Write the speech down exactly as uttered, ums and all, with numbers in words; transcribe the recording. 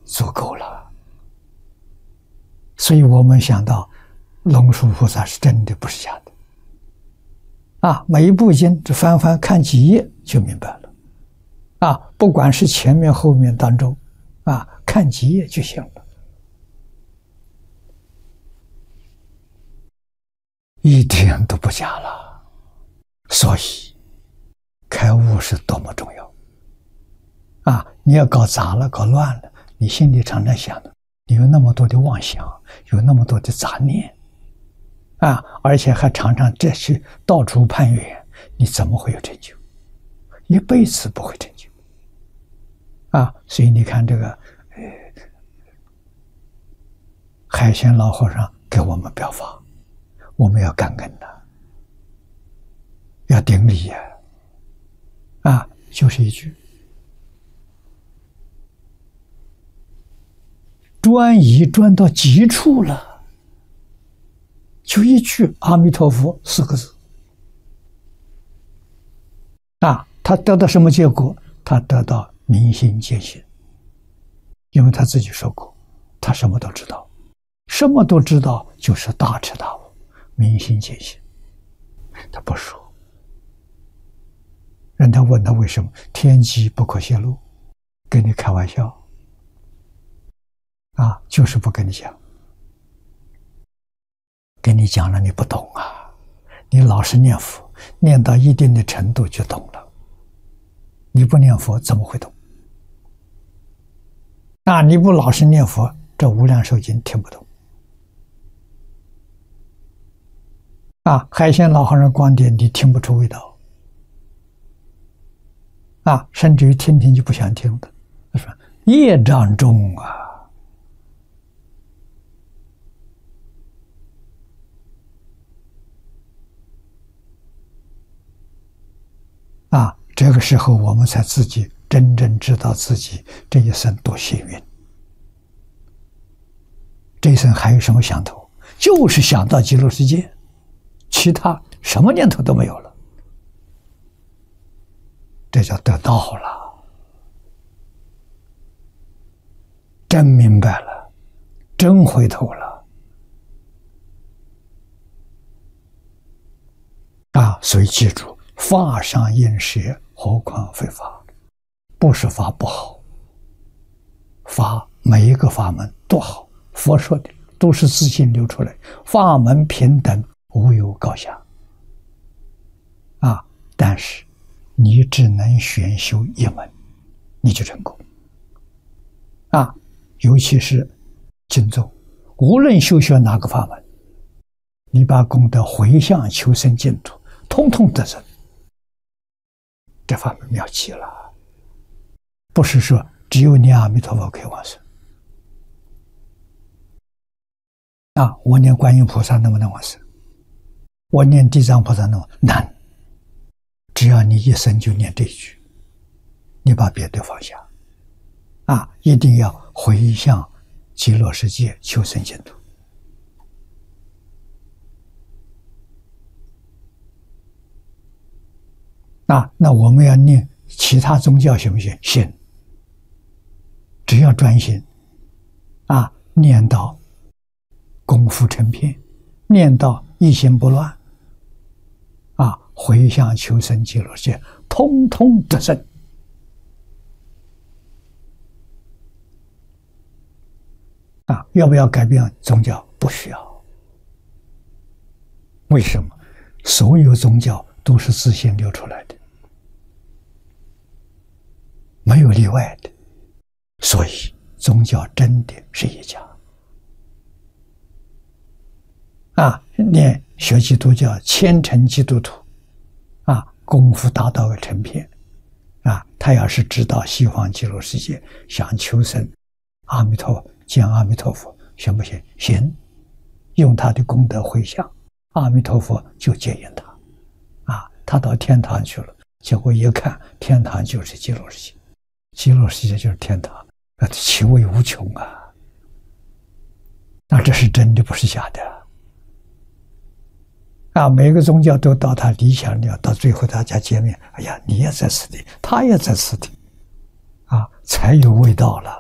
足够了。所以我们想到龙树菩萨是真的，不是假的。啊，每一部经只翻翻看几页就明白了。啊，不管是前面后面当中，啊，看几页就行了，一点都不假了。所以开悟是多么重要啊！你要搞杂了搞乱了，你心里常常想的，你有那么多的妄想，有那么多的杂念啊，而且还常常这去到处攀缘，你怎么会有成就？一辈子不会成就啊！所以你看这个呃海鲜老和尚给我们表法，我们要感恩的，要顶礼呀！啊，就是一句专一专到极处了，就一句阿弥陀佛四个字啊，他得到什么结果？他得到明心见性，因为他自己说过，他什么都知道，什么都知道就是大彻大悟，明心见性。他不说，人家问他为什么，天机不可泄露，跟你开玩笑啊，就是不跟你讲，跟你讲了你不懂啊，你老是念佛，念到一定的程度就懂了，你不念佛怎么会懂？啊，你不老是念佛，这无量寿经听不懂。啊，海鲜老和尚光点你听不出味道。啊，甚至于听听就不想听的。他说业障重啊，啊，这个时候我们才自己真正知道自己这一生多幸运。这一生还有什么想头？就是想到极乐世界，其他什么念头都没有了。这叫得道了，真明白了，真回头了啊！所以记住，法上应舍，何况非法？不是法不好，法每一个法门都好，佛说的都是自信流出来，法门平等，无有高下啊！但是你只能选修一门，你就成功啊！尤其是经咒，无论修学哪个法门，你把功德回向求生净土，通通得生。这法门妙极了，不是说只有念阿弥陀佛可以往生啊！我念观音菩萨能不能往生？我念地藏菩萨能不能？难。只要你一生就念这一句，你把别的放下啊，一定要回向极乐世界求生净土啊。那我们要念其他宗教行不行？行，只要专心啊，念到功夫成片，念到一心不乱啊，回向求生极乐世界，通通得生啊！要不要改变宗教？不需要。为什么？所有宗教都是自信流出来的，没有例外的。所以宗教真的是一家啊！念学基督教，虔诚基督徒啊，功夫达到个成片啊，他要是知道西方极乐世界，想求生阿弥陀见阿弥陀佛，行不行？行，用他的功德回向，阿弥陀佛就接引他啊，他到天堂去了，结果一看天堂就是极乐世界，极乐世界就是天堂，那其味无穷啊！那这是真的，不是假的啊！每个宗教都到他理想了，到最后大家见面，哎呀，你也在此地，他也在此地，啊，才有味道了。